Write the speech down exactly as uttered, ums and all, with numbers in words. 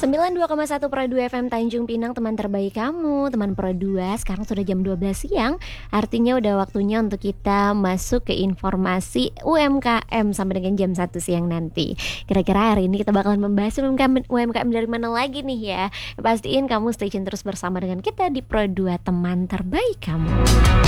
sembilan puluh dua koma satu Pro dua F M Tanjung Pinang, teman terbaik kamu, teman Pro dua. Sekarang sudah jam dua belas siang, artinya udah waktunya untuk kita masuk ke informasi U M K M sampai dengan jam satu siang nanti. Kira-kira hari ini kita bakalan membahas U M K M, U M K M dari mana lagi nih ya? Pastiin kamu stay tune terus bersama dengan kita di Pro dua, teman terbaik kamu.